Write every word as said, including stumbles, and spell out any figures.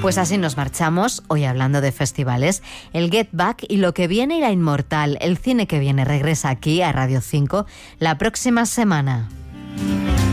Pues así nos marchamos, hoy hablando de festivales, el Get Back y lo que viene y La Inmortal, el cine que viene regresa aquí a Radio cinco la próxima semana.